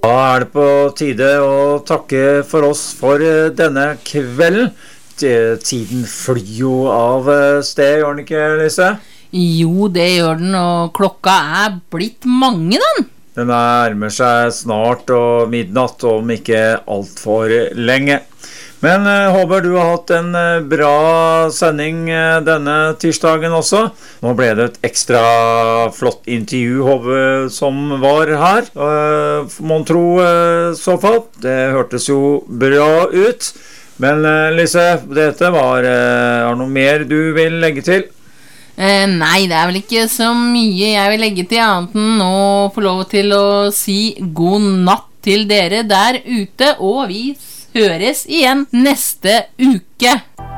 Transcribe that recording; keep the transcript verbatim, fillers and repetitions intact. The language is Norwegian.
Da er det på tide å takke for oss for denne kvelden. Tiden flyr jo av sted, gjør den ikke, Lise? Jo, det gjør den, og klokka er blitt mange, den. Den nærmer seg snart og midnatt, om ikke alt for lenge. Men jeg håper du har hatt en bra sending denne tirsdagen også. Nå ble det et ekstra flott intervju, håper, som var her. Mon tro så fall. Det hørtes jo bra ut. Men Lise, dette var, er det noe mer du vil legge til? Eh, nei, det er vel ikke så mye jeg vil legge til annet enn å få lov til å si god natt til dere der ute, og vi høres igjen neste uke.